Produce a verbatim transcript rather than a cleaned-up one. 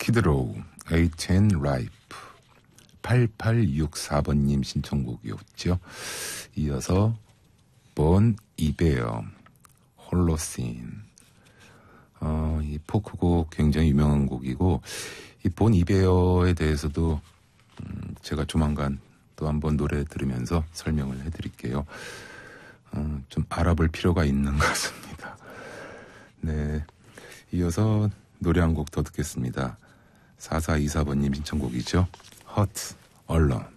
스키드로우, 에이치 앤 라이프, 팔팔육사 번님 신청곡이었죠. 이어서 본 이베어, 홀로신. 어, 이 포크곡 굉장히 유명한 곡이고, 이 본 이베어에 대해서도 음, 제가 조만간 또 한번 노래 들으면서 설명을 해드릴게요. 어, 좀 알아볼 필요가 있는 것 같습니다. 네, 이어서 노래 한 곡 더 듣겠습니다. 사사이사 번님 신청곡이죠. Hot Alone.